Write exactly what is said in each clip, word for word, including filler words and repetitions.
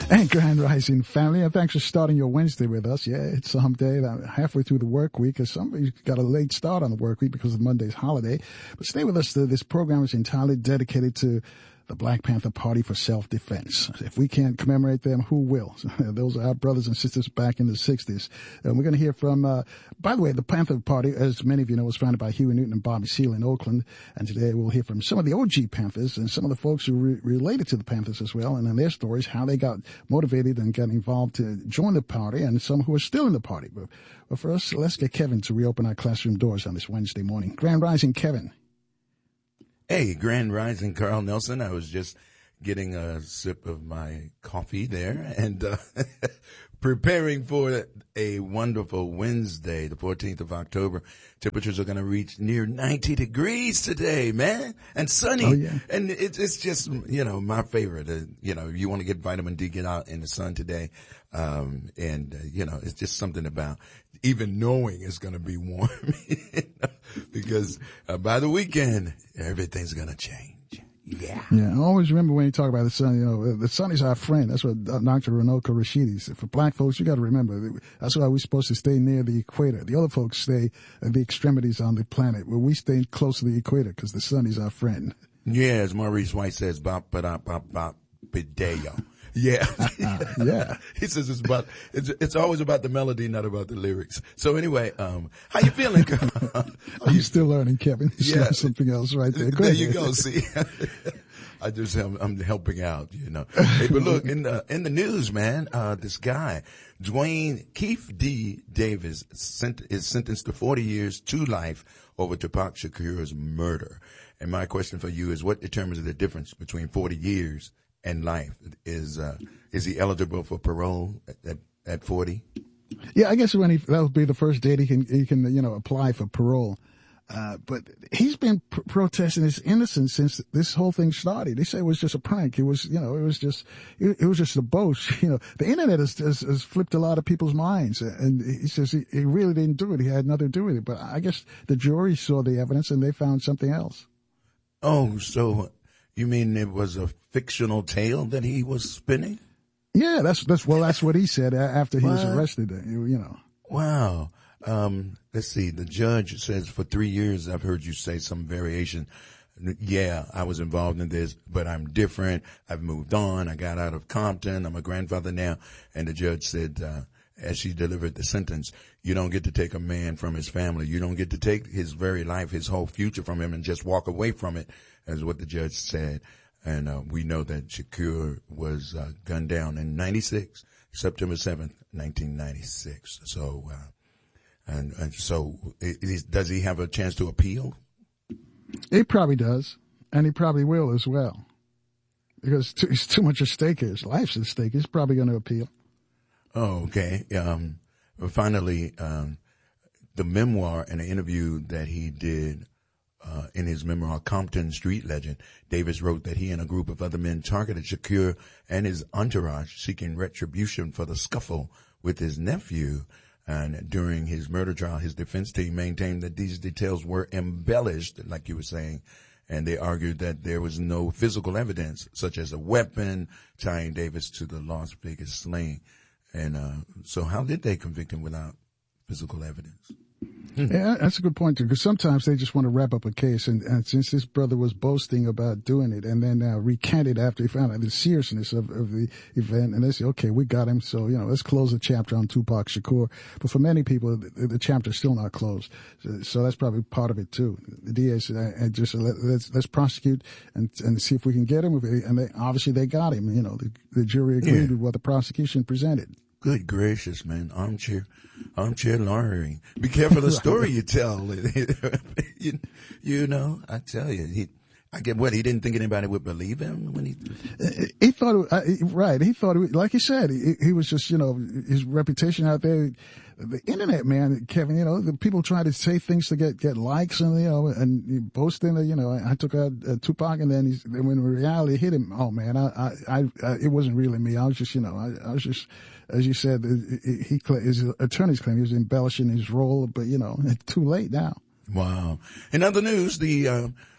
And Grand Rising family, and thanks for starting your Wednesday with us. Yeah, it's a hump day, halfway through the work week, because somebody's got a late start on the work week because of Monday's holiday. But stay with us. This program is entirely dedicated to the Black Panther Party for Self-Defense. If we can't commemorate them, who will? Those are our brothers and sisters back in the sixties. And we're going to hear from, uh, by the way, the Panther Party, as many of you know, was founded by Huey Newton and Bobby Seale in Oakland. And today we'll hear from some of the O G Panthers and some of the folks who re- related to the Panthers as well, and in their stories, how they got motivated and got involved to join the party, and some who are still in the party. But, but first, let's get Kevin to reopen our classroom doors on this Wednesday morning. Grand Rising, Kevin. Hey, Grand Rising, Carl Nelson. I was just getting a sip of my coffee there and uh, preparing for a wonderful Wednesday, the fourteenth of October. Temperatures are going to reach near ninety degrees today, man, and sunny. Oh, yeah. And it's, it's just, you know, my favorite. Uh, you know, you want to get vitamin D, get out in the sun today. Um, and, uh, you know, it's just something about even knowing it's going to be warm, you know, because uh, by the weekend, everything's going to change. Yeah. Yeah. I always remember when you talk about the sun, you know, the sun is our friend. That's what Doctor Runoko Rashidi said. For black folks, you got to remember, that's why we're supposed to stay near the equator. The other folks stay at the extremities on the planet, where we stay close to the equator because the sun is our friend. Yeah, as Maurice White says, bop, ba, bop, bop, bideo. Yeah. uh, yeah. He says it's about, it's, it's always about the melody, not about the lyrics. So anyway, um, how you feeling? Are you still learning, Kevin? You yeah. something else right there. Go there ahead. you go. See, I just, I'm, I'm helping out, you know. Hey, but look, in the, in the news, man, uh, this guy, Dwayne Keith D. Davis sent, is sentenced to forty years to life over Tupac Shakur's murder. And my question for you is, what determines the difference between forty years and life? Is uh, is he eligible for parole at, at, at forty? Yeah, I guess when he that'll be the first date he can he can you know apply for parole. Uh, but he's been pr- protesting his innocence since this whole thing started. They say it was just a prank. It was you know it was just it, it was just a boast. You know, the internet has, has has flipped a lot of people's minds, and he says he, he really didn't do it. He had nothing to do with it. But I guess the jury saw the evidence and they found something else. Oh, so you mean it was a fictional tale that he was spinning? Yeah, that's, that's, well, that's what he said after he what? was arrested, you know. Wow. Um, let's see. The judge says for three years, I've heard you say some variation. Yeah, I was involved in this, but I'm different. I've moved on. I got out of Compton. I'm a grandfather now. And the judge said, uh, as she delivered the sentence, you don't get to take a man from his family. You don't get to take his very life, his whole future from him and just walk away from it, is what the judge said. And uh, we know that Shakur was uh, gunned down in ninety-six, September seventh, nineteen ninety-six. So, uh, and, and so it, it, does he have a chance to appeal? He probably does, and he probably will as well, because too, it's too much at stake here. His life's at stake. He's probably going to appeal. Oh, okay. Um, finally, um, the memoir and the interview that he did uh, in his memoir, Compton Street Legend, Davis wrote that he and a group of other men targeted Shakur and his entourage, seeking retribution for the scuffle with his nephew. And during his murder trial, his defense team maintained that these details were embellished, like you were saying, and they argued that there was no physical evidence, such as a weapon, tying Davis to the Las Vegas slaying. And uh so how did they convict him without physical evidence? Yeah, that's a good point, too, because sometimes they just want to wrap up a case. And, and since this brother was boasting about doing it and then uh, recanted after he found out the seriousness of, of the event, and they say, okay, we got him. So, you know, let's close the chapter on Tupac Shakur. But for many people, the, the chapter's still not closed. So, so that's probably part of it, too. The D A said, uh, just let, let's, let's prosecute and, and see if we can get him. And they, obviously they got him. You know, the, the jury agreed yeah. with what the prosecution presented. Good gracious, man. Armchair, armchair lawyering. Be careful the story you tell. you, you know, I tell you, he, I get what, he didn't think anybody would believe him when he, he thought, it, uh, right. He thought, it, like he said, he, he was just, you know, his reputation out there. The internet, man, Kevin, you know, the people try to say things to get, get likes and, you know, and boasting, you know, I took out uh, Tupac and then he's, then when reality hit him, oh man, I, I, I, it wasn't really me. I was just, you know, I, I was just, as you said, he, he, his attorneys claim he was embellishing his role, but you know, it's too late now. Wow. In other news, the, uh,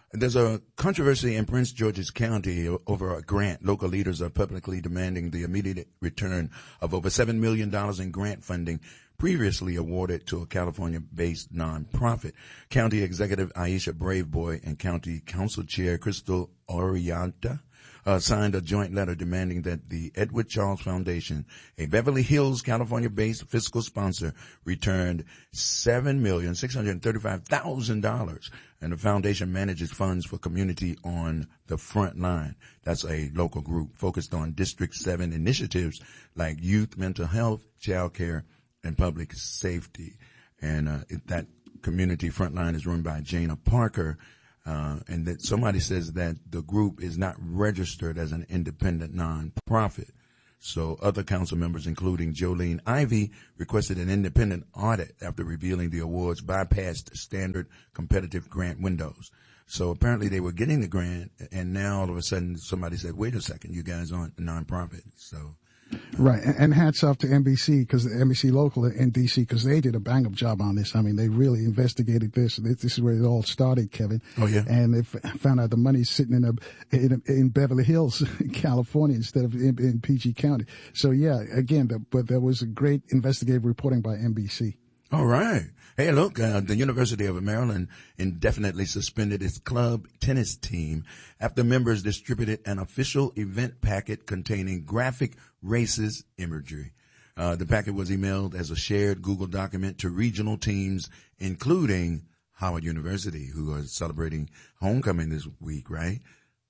There's a controversy in Prince George's County over a grant. Local leaders are publicly demanding the immediate return of over seven million dollars in grant funding previously awarded to a California-based nonprofit. County Executive Aisha Braveboy and County Council Chair Crystal Orianta uh, signed a joint letter demanding that the Edward Charles Foundation, a Beverly Hills, California-based fiscal sponsor, returned seven million six hundred thirty-five thousand dollars. And the foundation manages funds for Community on the Front Line. That's a local group focused on District seven initiatives like youth mental health, child care, and public safety. And uh, it, that Community Frontline is run by Jana Parker. Uh, and that somebody says that the group is not registered as an independent nonprofit. So other council members, including Jolene Ivy, requested an independent audit after revealing the awards bypassed standard competitive grant windows. So apparently they were getting the grant, and now all of a sudden somebody said, wait a second, you guys aren't a nonprofit. So Right, and hats off to N B C, because N B C Local in D C, because they did a bang-up job on this. I mean, they really investigated this. This is where it all started, Kevin. Oh yeah, and they found out the money's sitting in a in, in Beverly Hills, California, instead of in, in P G County. So yeah, again, the, but there was a great investigative reporting by N B C. All right. Hey, look, uh, the University of Maryland indefinitely suspended its club tennis team after members distributed an official event packet containing graphic racist imagery. Uh, the packet was emailed as a shared Google document to regional teams, including Howard University, who are celebrating homecoming this week, right?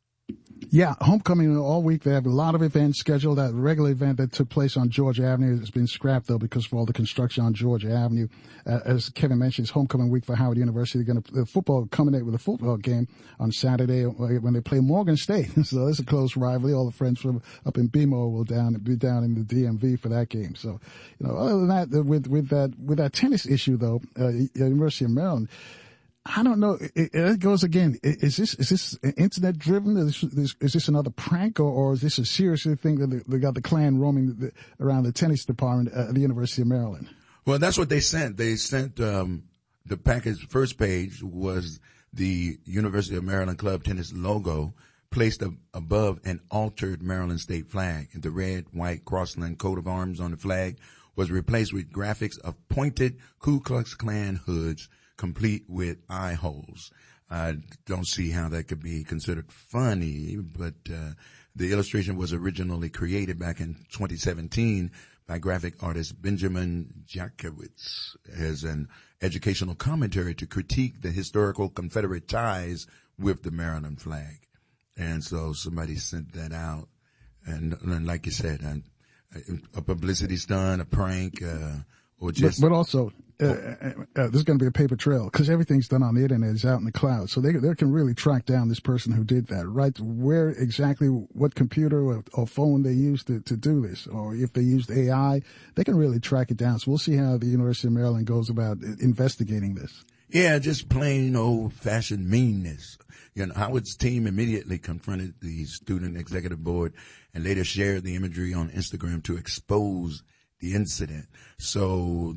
Yeah, homecoming all week. They have a lot of events scheduled. That regular event that took place on Georgia Avenue has been scrapped, though, because of all the construction on Georgia Avenue. Uh, as Kevin mentioned, it's homecoming week for Howard University. They're going to, the football culminate with a football game on Saturday when they play Morgan State. So it's a close rivalry. All the friends from up in B-More will down be down in the D M V for that game. So, you know, other than that, with with that with that tennis issue, though, uh, University of Maryland, I don't know. It, it goes again. Is this is this internet driven? Is this, is this another prank, or, or is this a serious thing that they, they got the Klan roaming the, around the tennis department at the University of Maryland? Well, that's what they sent. They sent um, the package. First page was the University of Maryland Club Tennis logo placed ab- above an altered Maryland state flag. And the red, white crossland coat of arms on the flag was replaced with graphics of pointed Ku Klux Klan hoods, complete with eye holes. I don't see how that could be considered funny, but uh, the illustration was originally created back in twenty seventeen by graphic artist Benjamin Jakowitz as an educational commentary to critique the historical Confederate ties with the Maryland flag. And so somebody sent that out. And, and like you said, a, a publicity stunt, a prank, uh, or just. But, but also, uh, uh, uh, there's going to be a paper trail because everything's done on the internet. It's out in the cloud. So they they can really track down this person who did that, right? Where exactly, what computer or, or phone they used to, to do this, or if they used A I, they can really track it down. So we'll see how the University of Maryland goes about investigating this. Yeah, just plain old-fashioned meanness. You know, Howard's team immediately confronted the student executive board and later shared the imagery on Instagram to expose the incident. So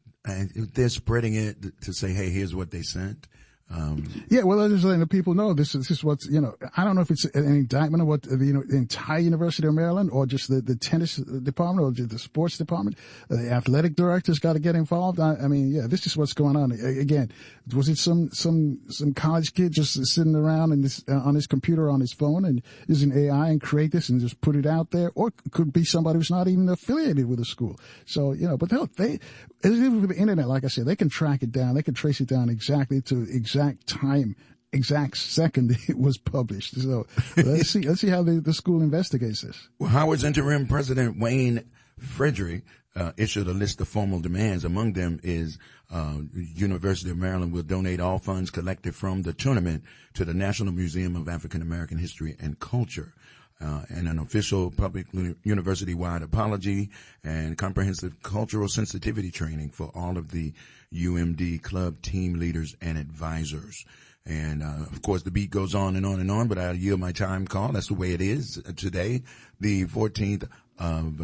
and they're spreading it to say, hey, here's what they sent. Um, yeah, well, just letting the people know this is, this is what's, you know, I don't know if it's an indictment of what the, you know, the entire University of Maryland or just the, the tennis department or just the sports department. The athletic director's got to get involved. I, I mean, yeah, this is what's going on. Again, was it some, some, some college kid just sitting around in this, uh, on his computer, on his phone and using A I and create this and just put it out there? Or it could be somebody who's not even affiliated with the school. So, you know, but they'll, they, with the internet, like I said, they can track it down. They can trace it down exactly to exact time, exact second it was published. So let's see, let's see how the, the school investigates this. Well, Howard's interim president, Wayne Frederick, uh, issued a list of formal demands. Among them is, uh, University of Maryland will donate all funds collected from the tournament to the National Museum of African American History and Culture. Uh, and an official public university-wide apology and comprehensive cultural sensitivity training for all of the U M D club team leaders and advisors. And, uh, of course, the beat goes on and on and on, but I'll yield my time call. That's the way it is today, the fourteenth of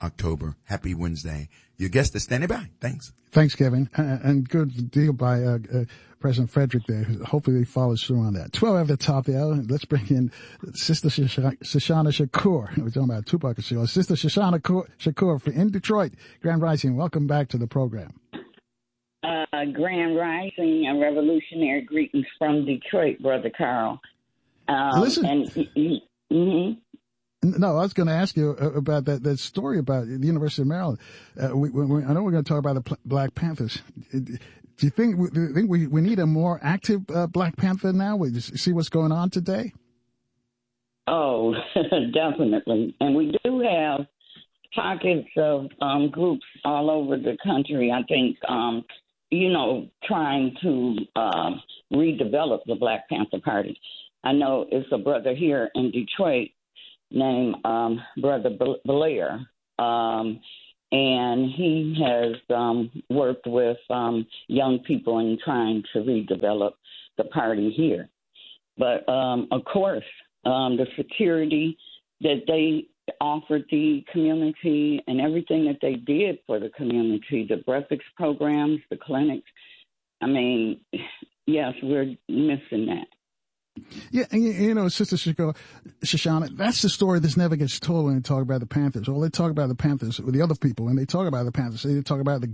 October. Happy Wednesday. Your guest is standing by. Thanks. Thanks, Kevin. Uh, and good deal by uh, uh, President Frederick there. Hopefully he follows through on that. twelve at the top there. Let's bring in Sister Shoshana Shakur. We're talking about Tupac Shakur. Sister Shoshana Shakur from in Detroit. Grand Rising. Welcome back to the program. Uh, Grand Rising and revolutionary greetings from Detroit, Brother Carl. Um, Listen. And, mm-hmm. No, I was going to ask you about that, that story about the University of Maryland. Uh, we, we, I know we're going to talk about the Black Panthers. Do you think, do you think we, we need a more active uh, Black Panther now? We just see what's going on today? Oh, definitely. And we do have pockets of um, groups all over the country, I think, um, you know, trying to uh, redevelop the Black Panther Party. I know it's a brother here in Detroit named um, Brother Blair, um, and he has um, worked with um, young people in trying to redevelop the party here. But, um, of course, um, the security that they offered the community and everything that they did for the community, the breakfast programs, the clinics, I mean, yes, we're missing that. Yeah, and you know, Sister Shoshana, that's the story that never gets told when they talk about the Panthers. Or they talk about the Panthers with the other people. When they talk about the Panthers, they talk about the